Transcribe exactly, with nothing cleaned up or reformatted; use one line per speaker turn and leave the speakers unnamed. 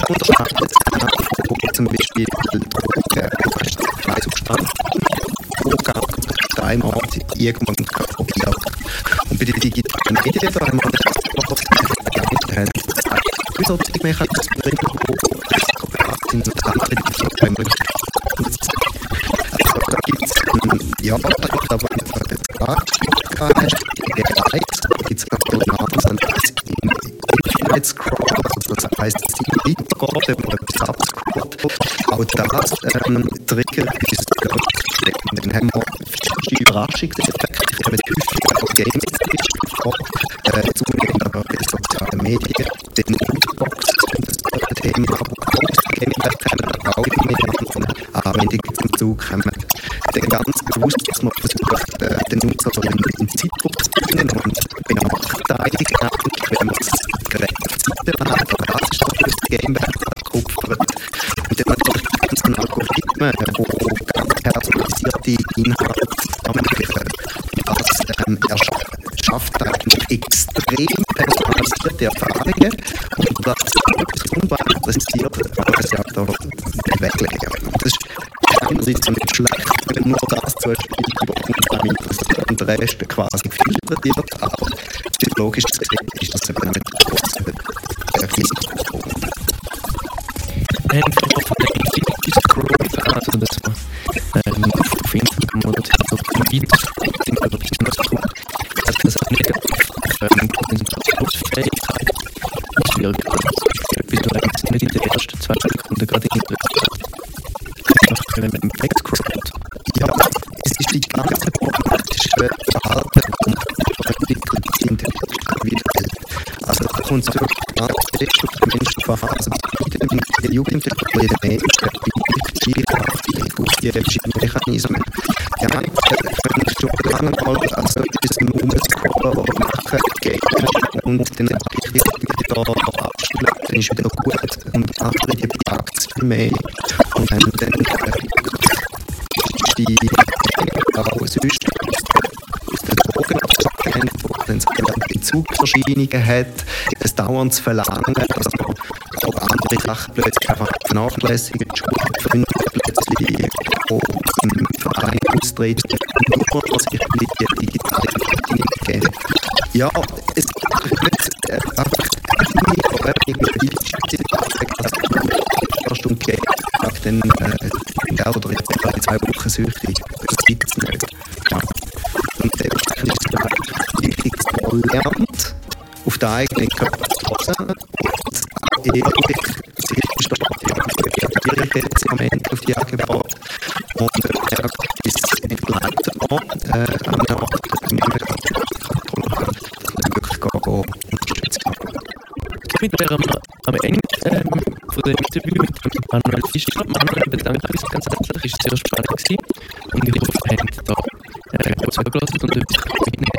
unterscheidet sich zum Beispiel Drogen, Fleißaufstand, Drogen, einmal irgendwann probiert. Und bei den digitalen Medien, da haben wir solche Mechanismen drin, die sind und andere, die sind da gibt es, ja, da gibt es aber einfach das Klarheit, der Reiz, da gibt es noch Namen, Infinite Scroll, also das heisst, es sind weitergeht, wenn man etwas abscrollt. Auch das ähm, triggert uns und dann haben wir verschiedene Überraschungseffekte. Ich habe häufig auch Games vor, äh, zunehmend aber bei sozialen Medien, den Lootbox und das Thema, aber auch Games haben auch immer mehr Anwendungen zum Zug kommen. Dann ganz bewusst, dass man versucht, äh, den Nutzer so in den Zeitpunkt zu bringen und benachteiligen, wenn man das Gerät auf die Seite hat, aber das ist auch für das Game geopfert. Und dann natürlich gibt es einen Algorithmen, die ganz personalisierte Inhalte ermöglichen. Das ähm, schafft eigentlich extrem personalisierte Erfahrungen und das ist unglaublich präsentiert, aber es hat da Bewegungen. Das ist einerseits nicht schlecht, wenn nur das zum Beispiel überhaupt nicht interessiert und der Rest quasi gefiltert wird, aber psychologisch gesehen ist das eben nicht groß über der Risiko.
Wir haben von der Infinity Scroll, also das war ähm, auf Instagram oder TikTok ein Video, den ich wirklich nicht tue. Also das hat negativ ähm, Konzentrationsfähigkeit auswirkt. Bis du eigentlich nicht in den ersten zwei Sekunden gerade hinter wenn man im Text scrollt.
Ja, es ist die ganze problematische Verhalten und entwickelt sind individuell. Also da kommt es wirklich an, dass die Menschen verhalten. Also die Jugendlichen Probleme mehr ist der Bildungskraft auf die verschiedenen Mechanismen. Ja, können schon lange mal also etwas rumscrollen oder machen, gehen und dann richtig da abstellen, dann ist wieder gut und andere die packt es viel mehr und haben dann die auch sonst aus den Drogen abgehen, wo dann Entzugserscheinungen hat, ein dauerndes Verlangen, also auch andere Sachen plötzlich einfach vernachlässigen, Schulfreunde plötzlich auch im Verein austreten, nur was ich mit der digitalen Dinge kenne. Ja, es wird einfach irgendwie eine Stunde gehen, dann äh, oder in zwei Wochen süchtig. Das gibt es nicht. Ja. Und dann ist es wichtig, dass man lernt, auf den eigenen Körper zu hören und ehrlich sich zu am Ende auf die Angebote und äh, bis entgleiten an einer Art, dass man wirklich unterstützen kann.
Damit wären wir am Ende ähm, von dem Interview mit dem Manuel Fischer. Manuel, bedanke mich ganz herzlich, es war sehr spannend gewesen. Und ich hoffe, ihr habt da äh, gut zugelassen und